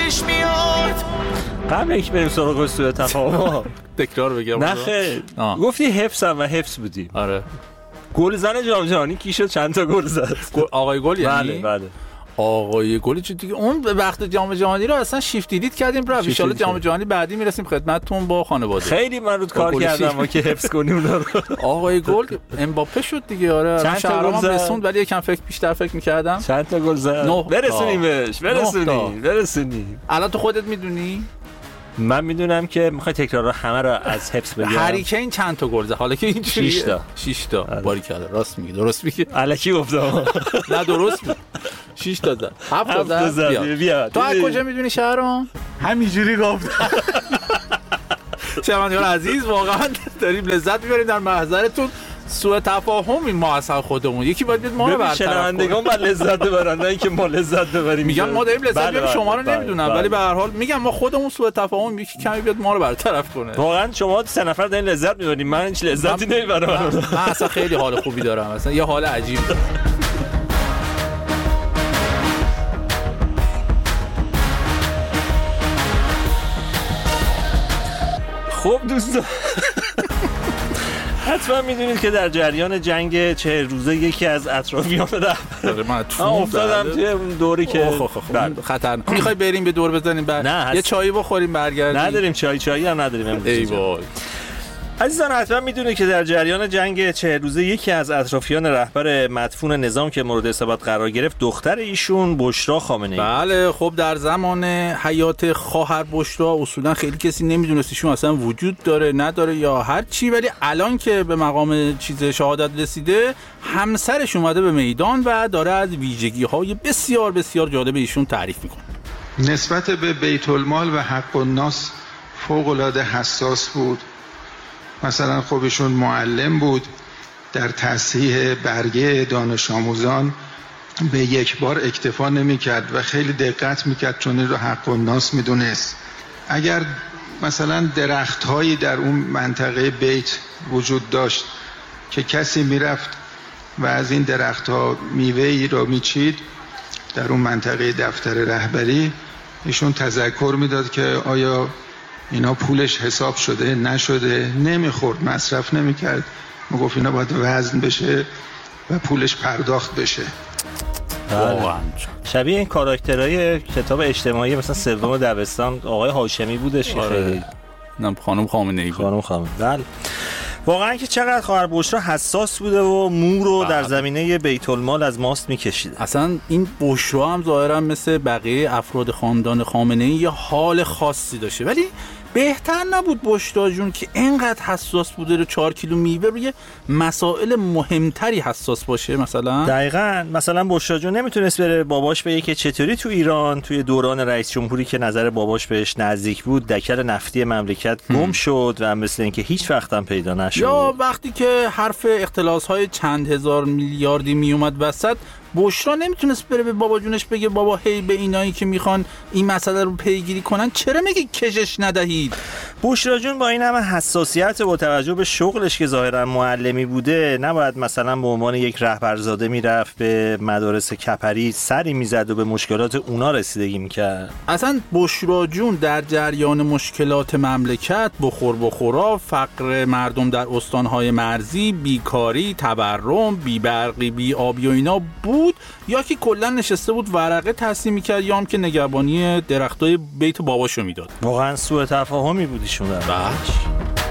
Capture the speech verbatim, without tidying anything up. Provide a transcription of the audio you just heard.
پیش میاد. قبل اینکه بریم سراغ سوء تفاهم تکرار بگم. نه خیر گفتی حفظ هم و حفظ بودیم. آره گل زن جام جهانی کی شد؟ چند تا گل زد؟ آقای گل یعنی؟ بله بله آقای گل چه دیگه اون وقت جام جهانی رو اصلا شیفت دیدید کردیم رفت. ان شاء الله جام جهانی بعدی میرسیم خدمتتون با خانواده. خیلی من رود کار کردم ما که حفظ کنیم اونا رو. آقای گل امباپه شد دیگه. آره چند تا گل زد رسوند ولی یکم فکر بیشتر فکر می‌کردم. چند تا گل زد؟ برسونیم بهش برسونیم برسونیم. الان تو خودت میدونی؟ من میدونم که میخوای تکرار رو همه رو از حفظ بگم. هری کین چند تا گل زد؟ حالا که این شش تا شش تا باریکلا. راست میگی درست میگی. الکی گفتم. نه درست میگی. شش تا زد. هفت تا زد. بیا تو از کجا میدونی شهرام؟ همینجوری گفتم. شنوندگان عزیز واقعا داریم لذت میبریم در محضرتون. سوء تفاهمی ما اصلا خودمون یکی باید بیاد ما رو برطرف کنه. شنوندگان باید لذت ببرن نه اینکه ما لذت ببریم. میگم ما داریم لذت میبریم شما رو نمیدونم ولی به هر حال میگم ما خودمون سوء تفاهم یکی کمی بیاد ما رو برطرف کنه. واقعا شما سه نفر دارین لذت میبرید من هیچ لذتی نمیبرم. من اصلا خیلی حال خوبی دارم اصلا یه حال عجیب. خب دوستان حتما میدونید که در جریان جنگ چهل روزه یکی از اطرافیان رهبر من افتادم توی اون دوری که خطرناک. میخوای بریم به دور بزنیم بعد یه چایی بخوریم برگردیم؟ نداریم چای چایی هم نداریم امروز. ای وای عزیزان حتما میدونید که در جریان جنگ چهل روزه یکی از اطرافیان رهبر مدفون نظام که مورد اصابت قرار گرفت دختر ایشون بشرا خامنه‌ای. بله خب در زمان حیات خواهر بشرا اصولا خیلی کسی نمیدونست ایشون اصلا وجود داره نداره یا هر چی ولی الان که به مقام چیز شهادت رسیده همسرش اومده به میدان و داره از ویژگی‌های بسیار بسیار جالب ایشون تعریف میکنه. نسبت به بیت المال و حق الناس فوق‌العاده حساس بود. مثلا خب ایشون معلم بود در تصحیح برگه دانش آموزان به یک بار اکتفا نمی کرد و خیلی دقت می کرد چون این رو حق الناس می دونست. اگر مثلا درخت هایی در اون منطقه بیت وجود داشت که کسی می رفت و از این درخت ها میوه ای را می چید در اون منطقه دفتر رهبری ایشون تذکر می داد که آیا اینا پولش حساب شده نشده نمیخورد مصرف نمیکرد. ما گفت اینا باید وزن بشه و پولش پرداخت بشه. بله. شبیه این کاراکترهای کتاب اجتماعی مثلا سوم دبستان آقای هاشمی بودش که خیلی نم خانم خامنه‌ای خانم خامنه‌ای. بله واقعا که چقدر خواهر بشرا حساس بوده و مو رو در زمینه بیت المال از ماست میکشیده. اصلا این بشرا هم ظاهرا مثل بقیه افراد خاندان خامنه‌ای یه حال خاصی داشته ولی بهتر نبود بشرا جون که اینقدر حساس بوده رو چهار کیلو میوه روی مسائل مهمتری حساس باشه؟ مثلا دقیقاً مثلا بشرا جون نمیتونست بره باباش بگه که چطوری تو ایران توی دوران رئیس جمهوری که نظر باباش بهش نزدیک بود دکل نفتی مملکت گم شد و مثل اینکه هیچ وقت هم پیدا نشد. یا وقتی که حرف اختلاس‌های چند هزار میلیاردی میومد وسط بشرا نمیتونست بره به بابا جونش بگه بابا هی به اینایی که میخوان این مسئله رو پیگیری کنن چرا میگی کشش ندهید؟ بشرا جون با این همه حساسیت با توجه به شغلش که ظاهرا معلمی بوده نباید مثلا به عنوان یک رهبرزاده میرفت به مدارس کپری سری میزد و به مشکلات اونا رسیدگی میکرد. اصلا بشرا جون در جریان مشکلات مملکت بخور بخورا فقر مردم در استانهای مرزی بیکاری تورم بیبرقی بی آبی و اینا بود یا که کلا نشسته بود ورقه تصمیم میکرد یا هم که نگهبانی درختای بیت باباشو میداد. واقعا سوء تفاهمی بود ایشون. بله